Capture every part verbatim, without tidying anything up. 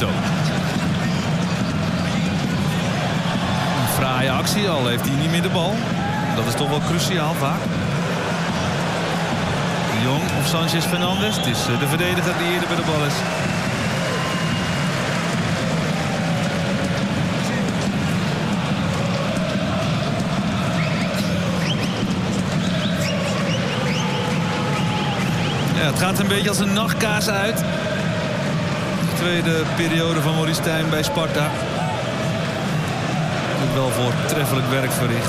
Neto. Een fraaie actie, al heeft hij niet meer de bal. Dat is toch wel cruciaal vaak. Jong of Sanchez Fernandes. Het is de verdediger die eerder bij de bal is. Ja, het gaat een beetje als een nachtkaas uit. De tweede periode van Maurice Stijn bij Sparta. Heeft wel voortreffelijk werk verricht.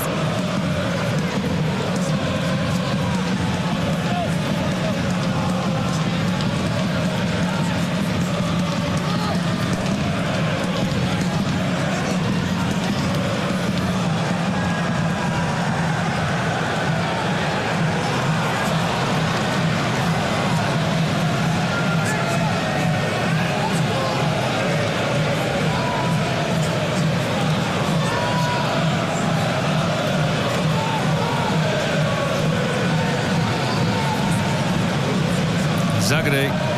Zagreb.